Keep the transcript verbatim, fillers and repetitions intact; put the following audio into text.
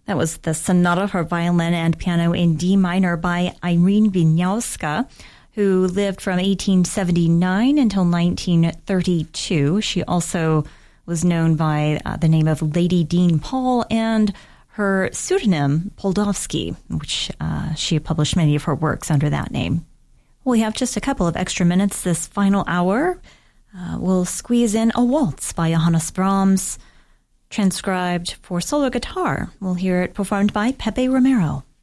That was the Sonata for Violin and Piano in D minor by Irene Wieniawska, who lived from eighteen seventy-nine until nineteen thirty-two. She also was known by uh, the name of Lady Dean Paul and her pseudonym, Poldovsky, which uh, she published many of her works under that name. We have just a couple of extra minutes this final hour. Uh, we'll squeeze in a waltz by Johannes Brahms, transcribed for solo guitar. We'll hear it performed by Pepe Romero.